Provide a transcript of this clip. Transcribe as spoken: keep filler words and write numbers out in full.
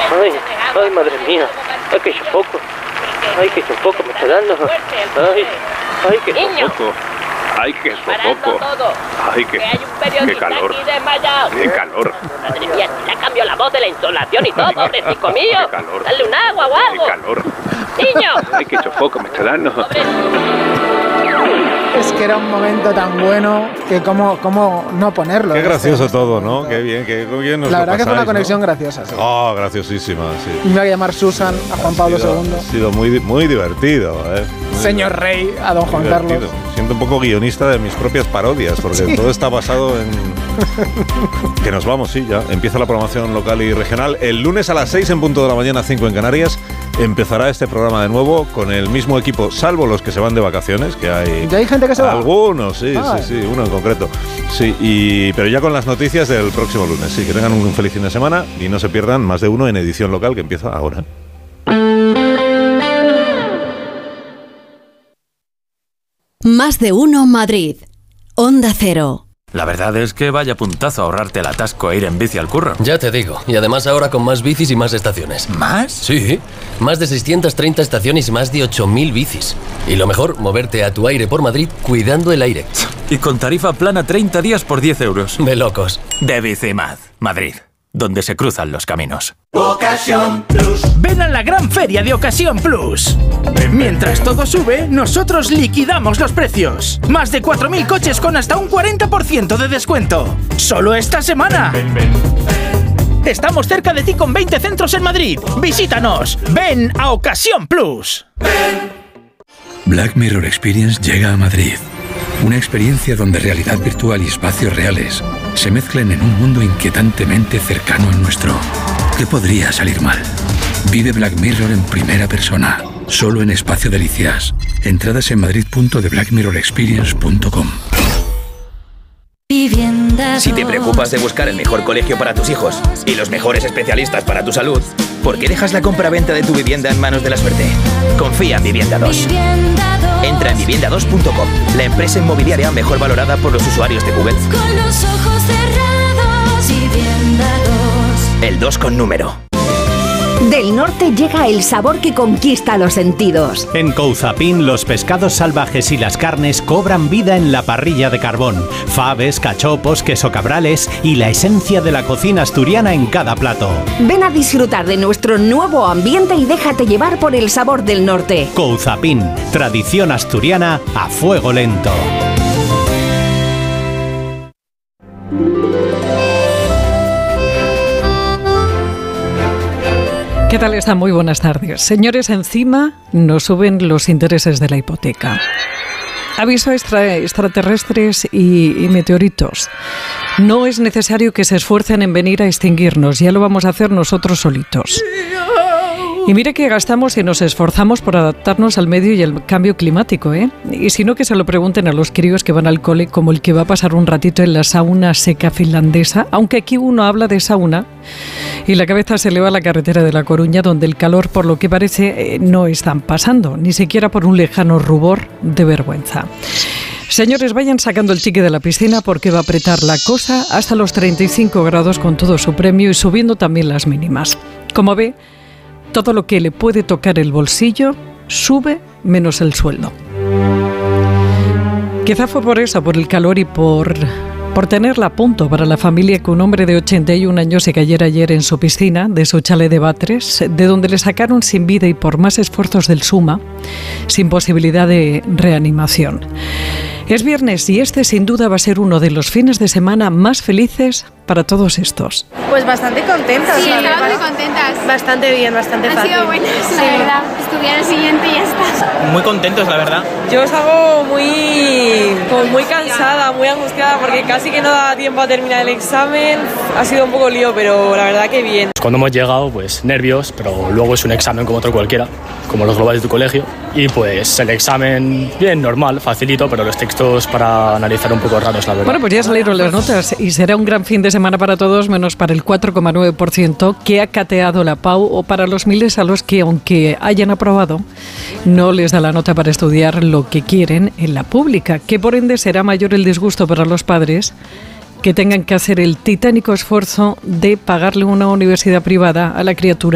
Ay, ay, madre mía. Ay, que sofoco. Ay, que sofoco me está dando. Ay, ay, que sofoco. Ay, que sofoco. Ay, que, qué calor. Qué calor. Madre mía, ya cambió la voz de la insolación y todo, pobrecito mío. Qué calor. Dale un agua o algo. Qué calor. Niño. Ay, que sofoco me está dando. Es que era un momento tan bueno que cómo, cómo no ponerlo. Qué gracioso todo, ¿no? Qué bien, qué bien nos La lo verdad pasáis, que fue una conexión ¿no? graciosa. Sí. Oh, graciosísima, sí. Me voy a llamar Susan a Juan Pablo ha sido, segundo. Ha sido muy, muy divertido, ¿eh? Muy Señor Rey a don Juan divertido. Carlos. Siento un poco guionista de mis propias parodias, porque sí. Todo está basado en... Que nos vamos, sí, ya. Empieza la programación local y regional. El lunes a las seis en punto de la mañana, cinco en Canarias, empezará este programa de nuevo con el mismo equipo, salvo los que se van de vacaciones, que hay... ¿Ya hay gente que se va? Algunos, sí, ah, sí, sí, uno en concreto. Sí, y, pero ya con las noticias del próximo lunes. Sí, que tengan un feliz fin de semana y no se pierdan Más de Uno en edición local, que empieza ahora. Más de Uno Madrid. Onda Cero. La verdad es que vaya puntazo ahorrarte el atasco e ir en bici al curro. Ya te digo, y además ahora con más bicis y más estaciones. ¿Más? Sí, más de seiscientas treinta estaciones y más de ocho mil bicis. Y lo mejor, moverte a tu aire por Madrid cuidando el aire. Y con tarifa plana treinta días por diez euros. De locos. De Bicimad, Madrid, donde se cruzan los caminos. Ocasión Plus. Ven a la gran feria de Ocasión Plus. Mientras todo sube, nosotros liquidamos los precios. Más de cuatro mil coches con hasta un cuarenta por ciento de descuento. Solo esta semana. Ven, ven, ven. Estamos cerca de ti con veinte centros en Madrid. Visítanos. Ven a Ocasión Plus. Ven. Black Mirror Experience llega a Madrid. Una experiencia donde realidad virtual y espacios reales se mezclan en un mundo inquietantemente cercano al nuestro. ¿Qué podría salir mal? Vive Black Mirror en primera persona, solo en Espacio Delicias. Entradas en madrid punto de black mirror experience punto com. Si te preocupas de buscar el mejor colegio para tus hijos y los mejores especialistas para tu salud, ¿por qué dejas la compra-venta de tu vivienda en manos de la suerte? Confía en Vivienda dos. Entra en vivienda dos punto com, la empresa inmobiliaria mejor valorada por los usuarios de Google. Con los ojos cerrados, Vivienda dos. El dos con número. Del norte llega el sabor que conquista los sentidos. En Couzapin, los pescados salvajes y las carnes cobran vida en la parrilla de carbón. Faves, cachopos, queso cabrales y la esencia de la cocina asturiana en cada plato. Ven a disfrutar de nuestro nuevo ambiente y déjate llevar por el sabor del norte. Couzapin, tradición asturiana a fuego lento. ¿Qué tal están? Muy buenas tardes. Señores, encima nos suben los intereses de la hipoteca. Aviso extra, extraterrestres y, y meteoritos. No es necesario que se esfuercen en venir a extinguirnos, ya lo vamos a hacer nosotros solitos. Y mire que gastamos y nos esforzamos por adaptarnos al medio y al cambio climático, ¿eh? Y si no, que se lo pregunten a los críos que van al cole, como el que va a pasar un ratito en la sauna seca finlandesa, aunque aquí uno habla de sauna y la cabeza se le va a la carretera de La Coruña, donde el calor, por lo que parece, eh, no están pasando, ni siquiera por un lejano rubor de vergüenza. Señores, vayan sacando el chique de la piscina porque va a apretar la cosa hasta los treinta y cinco grados con todo su premio y subiendo también las mínimas. Como ve, todo lo que le puede tocar el bolsillo sube menos el sueldo. Quizá fue por eso, por el calor y por, por tenerla a punto para la familia que un hombre de ochenta y un años se cayera ayer en su piscina de su chalet de Batres, de donde le sacaron sin vida y por más esfuerzos del SUMA, sin posibilidad de reanimación. Es viernes y este sin duda va a ser uno de los fines de semana más felices para todos estos. Pues bastante contentas. Sí, estamos muy contentas. Bastante bien, bastante Han fácil. Han sido buenas, sí. La verdad. Estudiar el siguiente y ya está. Muy contentos, la verdad. Yo salgo muy, como muy cansada, muy angustiada porque casi que no da tiempo a terminar el examen. Ha sido un poco lío, pero la verdad que bien. Cuando hemos llegado, pues nervios, pero luego es un examen como otro cualquiera, como los globales de tu colegio. Y pues el examen, bien, normal, facilito, pero los textos para analizar un poco raros, la verdad. Bueno, pues ya salieron las notas y será un gran fin de semana para todos, menos para el cuatro coma nueve por ciento que ha cateado la P A U o para los miles a los que, aunque hayan aprobado, no les da la nota para estudiar lo que quieren en la pública, que por ende será mayor el disgusto para los padres que tengan que hacer el titánico esfuerzo de pagarle una universidad privada a la criatura